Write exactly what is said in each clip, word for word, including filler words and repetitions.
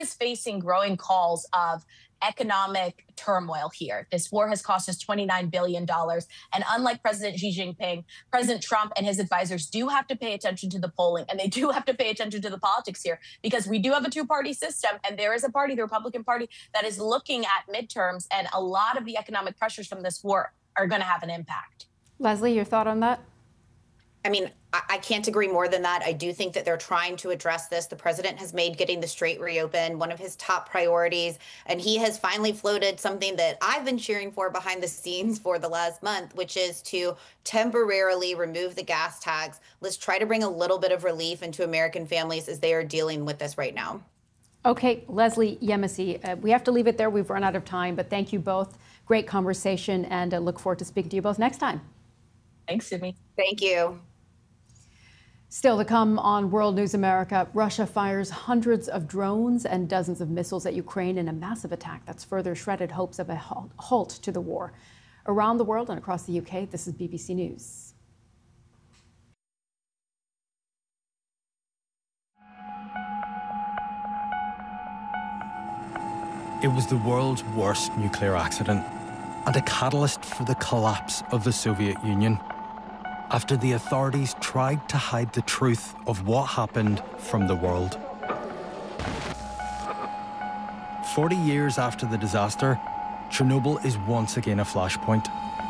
is facing growing calls of economic turmoil here. This war has cost us twenty-nine billion dollars. And unlike President Xi Jinping, President Trump and his advisors do have to pay attention to the polling, and they do have to pay attention to the politics here, because we do have a two-party system, and there is a party, the Republican Party, that is looking at midterms, and a lot of the economic pressures from this war are going to have an impact. Leslie, your thought on that? I mean, I can't agree more than that. I do think that they're trying to address this. The president has made getting the strait reopened one of his top priorities, and he has finally floated something that I've been cheering for behind the scenes for the last month, which is to temporarily remove the gas tax. Let's try to bring a little bit of relief into American families as they are dealing with this right now. Okay, Leslie Yemisi, uh, we have to leave it there. We've run out of time, but thank you both. Great conversation, and uh, look forward to speaking to you both next time. Thanks, Sydney. Thank you. Still to come on World News America, Russia fires hundreds of drones and dozens of missiles at Ukraine in a massive attack that's further shredded hopes of a halt to the war. Around the world and across the U K, this is B B C News. It was the world's worst nuclear accident and a catalyst for the collapse of the Soviet Union, after the authorities tried to hide the truth of what happened from the world. Forty years after the disaster, Chernobyl is once again a flashpoint.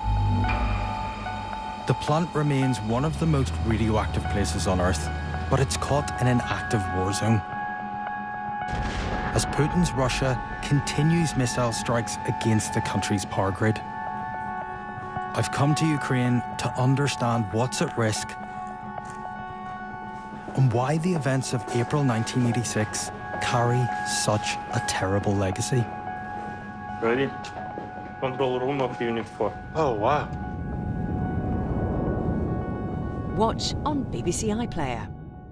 The plant remains one of the most radioactive places on Earth, but it's caught in an active war zone, as Putin's Russia continues missile strikes against the country's power grid. I've come to Ukraine to understand what's at risk and why the events of April nineteen eighty-six carry such a terrible legacy. Ready? Control room of Unit four. Oh, wow. Watch on B B C iPlayer.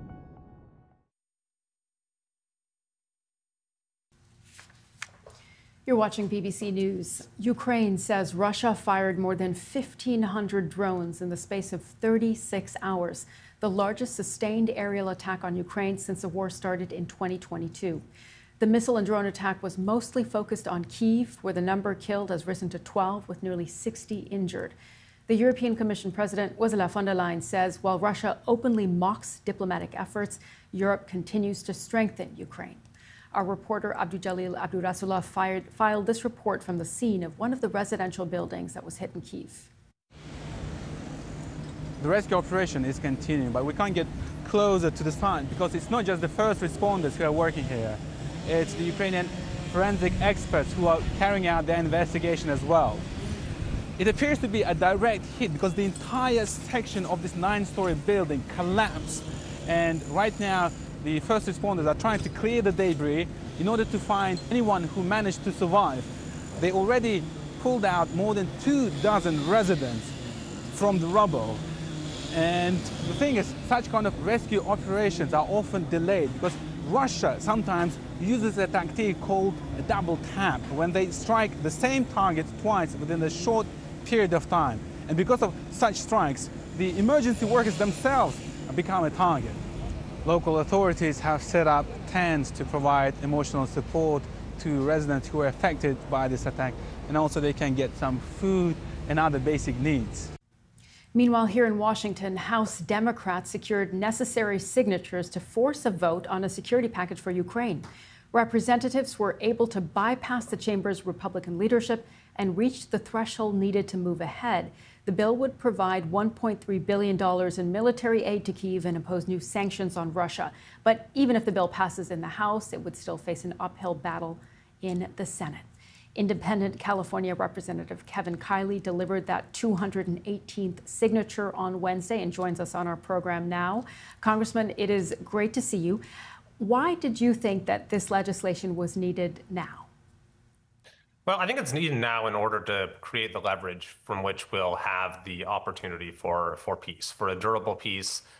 You're watching B B C News. Ukraine says Russia fired more than fifteen hundred drones in the space of thirty-six hours, the largest sustained aerial attack on Ukraine since the war started in twenty twenty-two. The missile and drone attack was mostly focused on Kyiv, where the number killed has risen to twelve, with nearly sixty injured. The European Commission President Ursula von der Leyen says while Russia openly mocks diplomatic efforts, Europe continues to strengthen Ukraine. Our reporter Abdujalil Abdurasullah fired, filed this report from the scene of one of the residential buildings that was hit in Kyiv. The rescue operation is continuing, but we can't get closer to the site because it's not just the first responders who are working here. It's the Ukrainian forensic experts who are carrying out their investigation as well. It appears to be a direct hit because the entire section of this nine-story building collapsed, and right now the first responders are trying to clear the debris in order to find anyone who managed to survive. They already pulled out more than two dozen residents from the rubble. And the thing is, such kind of rescue operations are often delayed because Russia sometimes uses a tactic called a double tap, when they strike the same target twice within a short period of time. And because of such strikes, the emergency workers themselves become a target. Local authorities have set up tents to provide emotional support to residents who are affected by this attack, and also they can get some food and other basic needs. Meanwhile, here in Washington, House Democrats secured necessary signatures to force a vote on a security package for Ukraine. Representatives were able to bypass the chamber's Republican leadership and reach the threshold needed to move ahead. The bill would provide one point three billion dollars in military aid to Kyiv and impose new sanctions on Russia. But even if the bill passes in the House, it would still face an uphill battle in the Senate. Independent California Representative Kevin Kiley delivered that two hundred eighteenth signature on Wednesday and joins us on our program now. Congressman, it is great to see you. Why did you think that this legislation was needed now? Well, I think it's needed now in order to create the leverage from which we'll have the opportunity for, for peace, for a durable peace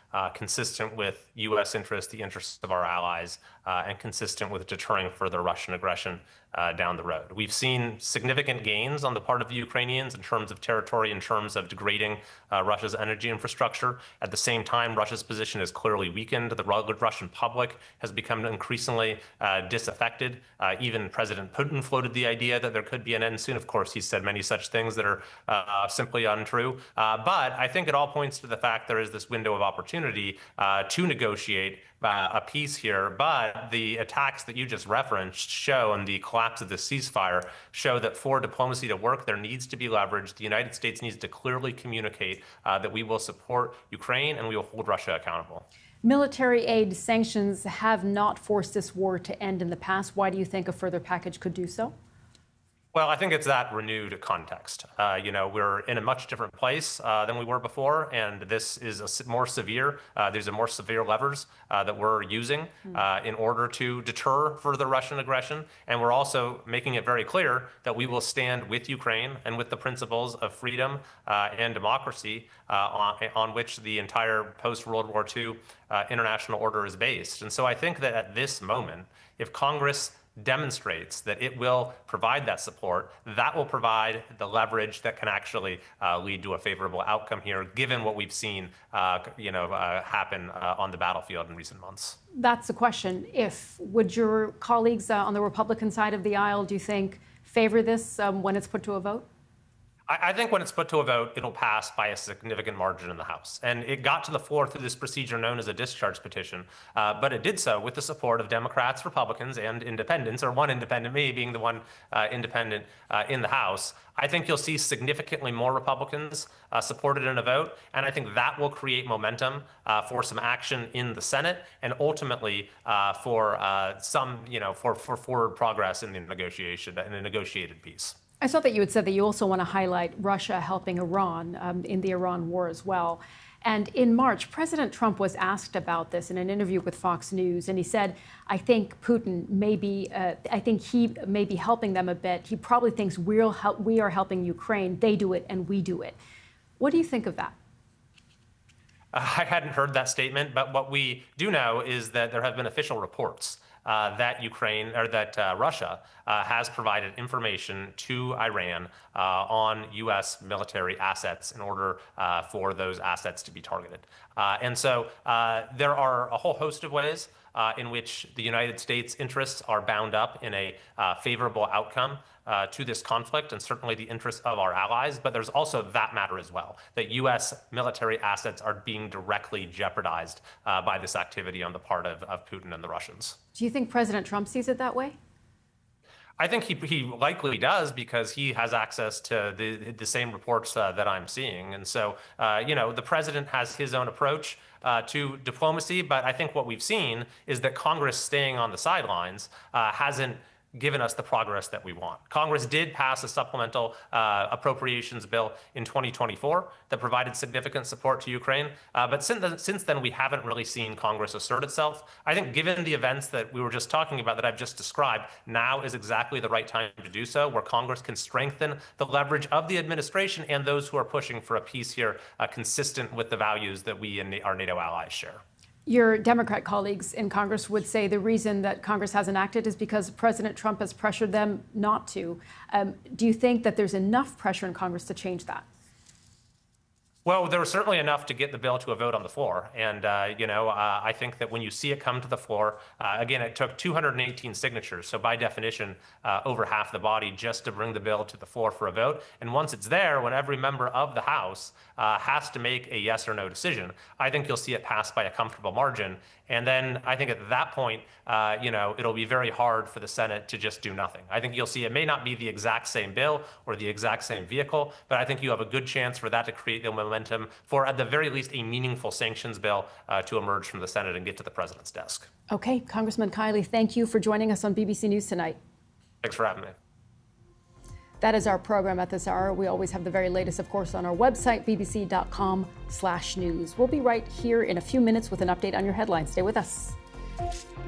uh, consistent with U S interests, the interests of our allies, uh, and consistent with deterring further Russian aggression uh, down the road. We've seen significant gains on the part of the Ukrainians in terms of territory, in terms of degrading uh, Russia's energy infrastructure. At the same time, Russia's position is clearly weakened. The Russian public has become increasingly uh, disaffected. Uh, even President Putin floated the idea that there could be an end soon. Of course, he's said many such things that are uh, simply untrue. Uh, but I think it all points to the fact there is this window of opportunity uh, to negotiate Uh, a peace here, but the attacks that you just referenced show, and the collapse of the ceasefire show, that for diplomacy to work, there needs to be leverage. The United States needs to clearly communicate uh, that we will support Ukraine and we will hold Russia accountable. Military aid sanctions have not forced this war to end in the past. Why do you think a further package could do so? Well, I think it's that renewed context. Uh, you know, we're in a much different place uh, than we were before, and this is a more severe, uh, there's a more severe levers uh, that we're using uh, in order to deter further Russian aggression. And we're also making it very clear that we will stand with Ukraine and with the principles of freedom uh, and democracy uh, on, on which the entire post-World War Two uh, international order is based. And so I think that at this moment, if Congress demonstrates that it will provide that support, that will provide the leverage that can actually uh, lead to a favorable outcome here, given what we've seen, uh, you know, uh, happen uh, on the battlefield in recent months. That's the question. If would your colleagues uh, on the Republican side of the aisle, do you think, favor this um, when it's put to a vote? I think when it's put to a vote, it'll pass by a significant margin in the House. And it got to the floor through this procedure known as a discharge petition, uh, but it did so with the support of Democrats, Republicans, and independents, or one independent, me being the one uh, independent uh, in the House. I think you'll see significantly more Republicans uh, supported in a vote, and I think that will create momentum uh, for some action in the Senate, and ultimately uh, for uh, some, you know, for, for forward progress in the negotiation, in a negotiated peace. I saw that you had said that you also want to highlight Russia helping Iran um, in the Iran war as well. And in March, President Trump was asked about this in an interview with Fox News, and he said, I think Putin may be, uh, I think he may be helping them a bit. He probably thinks we'll help, we are helping Ukraine. They do it and we do it. What do you think of that? Uh, I hadn't heard that statement, but what we do know is that there have been official reports Uh, that Ukraine or that uh, Russia uh, has provided information to Iran uh, on U S military assets in order uh, for those assets to be targeted. Uh, and so uh, there are a whole host of ways uh, in which the United States interests are bound up in a uh, favorable outcome Uh, to this conflict, and certainly the interests of our allies. But there's also that matter as well, that U S military assets are being directly jeopardized uh, by this activity on the part of, of Putin and the Russians. Do you think President Trump sees it that way? I think he, he likely does, because he has access to the, the same reports uh, that I'm seeing. And so, uh, you know, the president has his own approach uh, to diplomacy, but I think what we've seen is that Congress staying on the sidelines uh, hasn't given us the progress that we want. Congress did pass a supplemental uh, appropriations bill in twenty twenty-four that provided significant support to Ukraine. Uh, but since then, since then, we haven't really seen Congress assert itself. I think given the events that we were just talking about that I've just described, now is exactly the right time to do so, where Congress can strengthen the leverage of the administration and those who are pushing for a peace here uh, consistent with the values that we and our NATO allies share. Your Democrat colleagues in Congress would say the reason that Congress hasn't acted is because President Trump has pressured them not to. Um, do you think that there's enough pressure in Congress to change that? Well, there was certainly enough to get the bill to a vote on the floor. And, uh, you know, uh, I think that when you see it come to the floor, uh, again, it took two hundred eighteen signatures. So by definition, uh, over half the body just to bring the bill to the floor for a vote. And once it's there, when every member of the House uh, has to make a yes or no decision, I think you'll see it pass by a comfortable margin. And then I think at that point, uh, you know, it'll be very hard for the Senate to just do nothing. I think you'll see it may not be the exact same bill or the exact same vehicle, but I think you have a good chance for that to create the momentum for, at the very least, a meaningful sanctions bill uh, to emerge from the Senate and get to the president's desk. Okay, Congressman Kiley, thank you for joining us on B B C News tonight. Thanks for having me. That is our program at this hour. We always have the very latest, of course, on our website, b b c dot com slash news. We'll be right here in a few minutes with an update on your headlines. Stay with us.